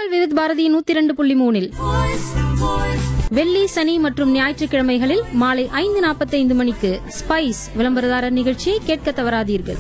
உங்கள் விவித் பாரதி 102.3 வெள்ளி, சனி மற்றும் ஞாயிற்றுக்கிழமைகளில் மாலை 5:45 மணிக்கு ஸ்பைஸ் விளம்பரதாரர் நிகழ்ச்சியை கேட்க தவறாதீர்கள்.